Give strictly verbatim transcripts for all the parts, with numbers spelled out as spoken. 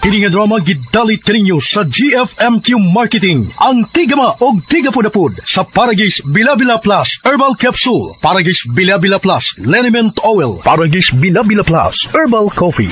Kini nga drama gidalit kaninyo sa G F M Q Marketing. Ang tigama og tigapudapud sa Paragis Bilabila Plus Herbal Capsule, Paragis Bilabila Plus Liniment Oil, Paragis Bilabila Plus Herbal Coffee.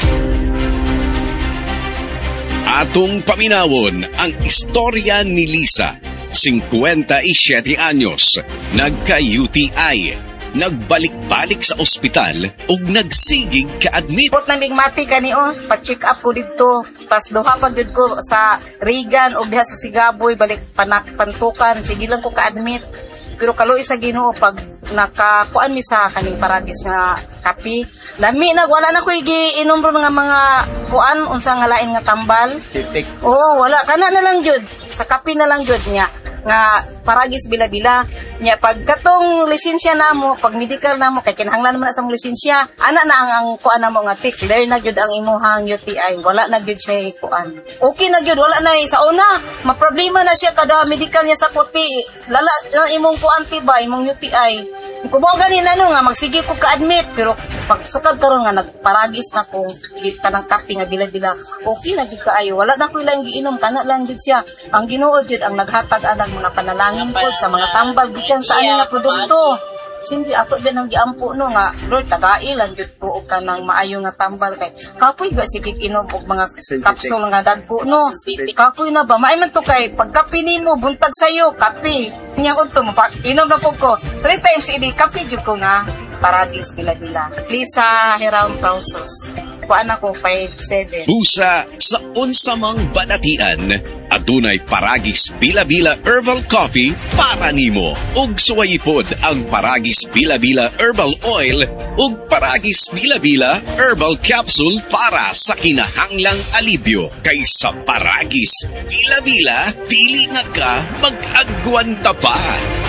Atong paminawon ang istorya ni Lisa, fifty-seven anyos, nagka-U T I, nagbalik-balik sa ospital ug nagsigig ka-admit. Put na mati kani o, pa-check up ko dito. Pas duha pag yun ko sa Regan ug diha sa Sigaboy, balik panak pantukan, sige lang ko ka-admit. Pero kaloy sa Ginoo pag nakakuan mi sa kaning Paragis nga kapi, lami na wala na ko giinom ro nga mga kuan unsa nga lain nga tambal. Oh, wala kana na lang jud sa kapi na lang jud nya nga Paragis Bilabila nya pagkatong lisensya namo, pag medical namo kay kinahanglan naman sa lisensya, ana na ang, ang kuan namo nga tik, clear na jud ang imuhang U T I, wala na jud siya kuan. Okay na jud, wala na sa una, maproblema na siya kada medical niya sa puti, lala na imong kuan tiba, imong U T I. Kung mo ganin ano nga magsige ko ka-admit, pero pag sukad karon nga nagparagis na ko kita ng kape nga Bilabila, okay na gid kaayo, wala na ko ilang giinom, kana lang jud siya. Ang Ginoo jud ang naghatag anang mga panalangin pod sa mga tambal gikan sa ani nga produkto. Simple ato din ang giampo no nga Lord tagai lang jud ko og kanang maayo nga tambal kay kapoy ba sige inom og mga kapsul nga dagko no. Kapoy na ba maay man to kay pagkape nimo buntag sayo kape. Nya unto mo inom na pud ko three times idi kape jud ko na Paragis Bilabila. Lisa Heraun Pausos. Kuan ako five seven. Busa sa unsamang banatian, adunay Paragis Bilabila Herbal Coffee para nimo. Ug suwayipod ang Paragis Bilabila Herbal Oil ug Paragis Bilabila Herbal Capsule para sa kinahanglang alibyo. Kay sa Paragis Bilabila, dili na ka mag-agwanta pa.